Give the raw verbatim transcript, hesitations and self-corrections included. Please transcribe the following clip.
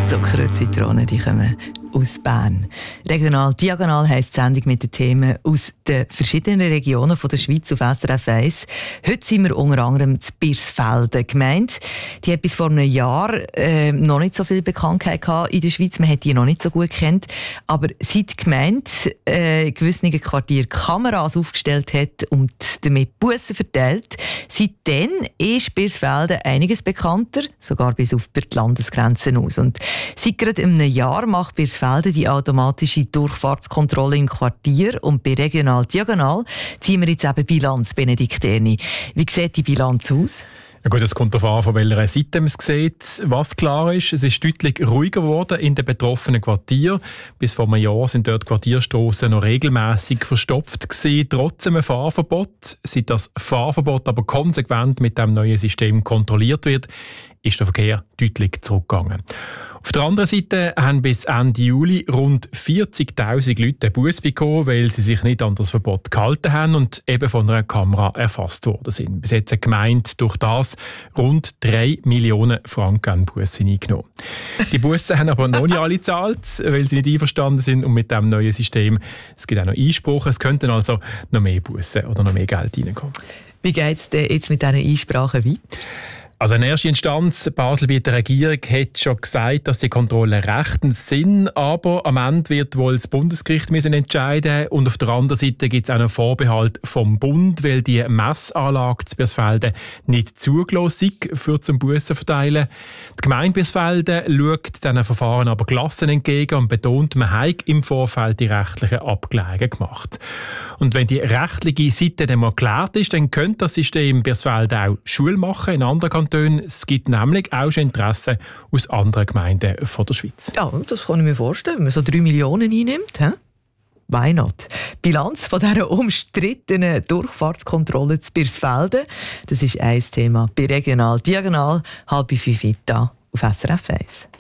Zucker und Zitronen, die kommen aus Bern. Regional Diagonal heisst die Sendung mit den Themen aus den verschiedenen Regionen von der Schweiz auf S R F eins. Heute sind wir unter anderem in Birsfelden gemeint. Die hat bis vor einem Jahr äh, noch nicht so viel Bekanntheit gehabt in der Schweiz. Man hat die noch nicht so gut kennt. Aber seit die Gemeinde äh, in gewissen Quartieren Kameras aufgestellt hat und damit Bussen verteilt, seitdem ist Birsfelden einiges bekannter, sogar bis auf die Landesgrenzen aus. Und seit gerade einem Jahr macht Birsfelden die automatische Durchfahrtskontrolle im Quartier, und bei Regional Diagonal ziehen wir jetzt eben Bilanz, Benedikt Erni. Wie sieht die Bilanz aus? Ja gut, es kommt darauf an, von welcher Seite man es sieht. Was klar ist, es ist deutlich ruhiger geworden in den betroffenen Quartieren. Bis vor einem Jahr sind dort Quartierstrassen noch regelmässig verstopft gewesen, trotz einem Fahrverbot. Seit das Fahrverbot aber konsequent mit dem neuen System kontrolliert wird, ist der Verkehr deutlich zurückgegangen. Auf der anderen Seite haben bis Ende Juli rund vierzigtausend Leute einen Buss bekommen, weil sie sich nicht an das Verbot gehalten haben und eben von einer Kamera erfasst worden sind. Bis jetzt hat die Gemeinde durch das rund drei Millionen Franken an Bussen eingenommen. Die Bussen haben aber noch nicht alle gezahlt, weil sie nicht einverstanden sind, und mit dem neuen System, es gibt auch noch Einsprachen, es könnten also noch mehr Bussen oder noch mehr Geld reinkommen. Wie geht es denn jetzt mit diesen Einsprachen weiter? Also in erster Instanz, Basel bei der Regierung hat schon gesagt, dass die Kontrollen rechtens sind, aber am Ende wird wohl das Bundesgericht müssen entscheiden, und auf der anderen Seite gibt es auch einen Vorbehalt vom Bund, weil die Messanlage zu Birsfelden nicht zugelassen ist für zum Bussen verteilen. Die Gemeinde Birsfelden schaut diesen Verfahren aber gelassen entgegen und betont, man habe im Vorfeld die rechtlichen Abklärungen gemacht. Und wenn die rechtliche Seite dann mal geklärt ist, dann könnte das System Birsfelden auch Schule machen in anderen Kantonen. Es gibt nämlich auch schon Interessen aus anderen Gemeinden von der Schweiz. Ja, das kann ich mir vorstellen, wenn man so drei Millionen einnimmt. He? Why not? Bilanz von dieser umstrittenen Durchfahrtskontrolle zu Birsfelden, das ist ein Thema bei Regional Diagonal, halb fünf da auf S R F eins.